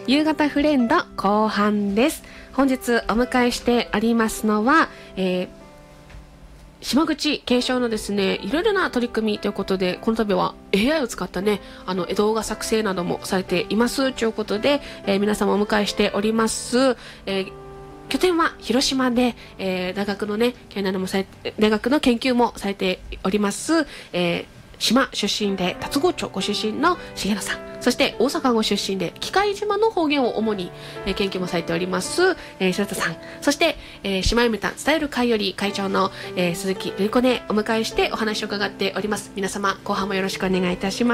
夕方フレンド後半です。本日お迎えしておりますのは、島口継承のですね、いろいろな取り組みということで、この度は AI を使ったね、動画作成などもされていますということで、皆様お迎えしております。拠点は広島で、大学のね、大学の研究もされております、島出身で龍郷町ご出身の重野さん、そして大阪ご出身で喜界島の方言を主に、研究もされております、白田さん、そして、島夢た伝える会より会長の、鈴木瑠璃子でお迎えしてお話を伺っております。皆様後半もよろしくお願いいたします。